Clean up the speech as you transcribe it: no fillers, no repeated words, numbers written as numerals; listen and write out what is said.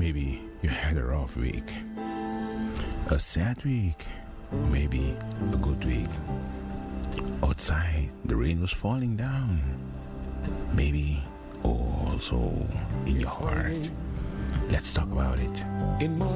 maybe you had a rough week, a sad week, maybe a good week. Outside, the rain was falling down. Maybe also in your heart. Let's talk about it.